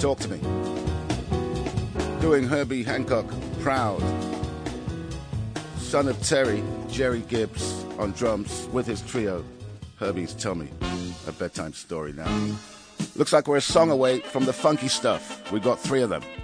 Talk to Me. Doing Herbie Hancock proud. Son of Terry, Jerry Gibbs on drums with his trio, Herbie's Tell Me a Bedtime Story now. Looks like we're a song away from the funky stuff. We've got 3 of them.